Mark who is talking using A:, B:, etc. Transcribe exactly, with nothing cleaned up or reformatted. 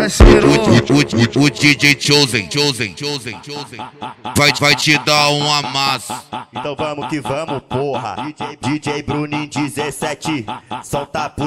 A: parceiro.
B: O, o, o, o D J Chosen, Chosen, Chosen, Chosen vai, vai te dar um amasso.
C: Então vamos que vamos, porra. D J, D J Bruninho dezessete, solta a